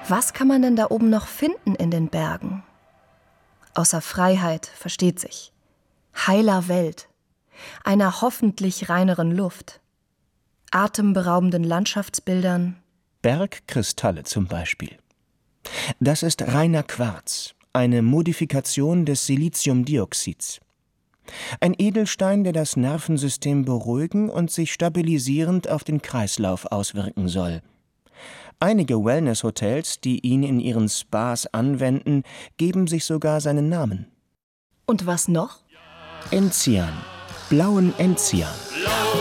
Was kann man denn da oben noch finden in den Bergen? Außer Freiheit, versteht sich. Heiler Welt. Einer hoffentlich reineren Luft. Atemberaubenden Landschaftsbildern. Bergkristalle zum Beispiel. Das ist reiner Quarz, eine Modifikation des Siliziumdioxids. Ein Edelstein, der das Nervensystem beruhigen und sich stabilisierend auf den Kreislauf auswirken soll. Einige Wellness-Hotels, die ihn in ihren Spas anwenden, geben sich sogar seinen Namen. Und was noch? Enzian, blauen Enzian.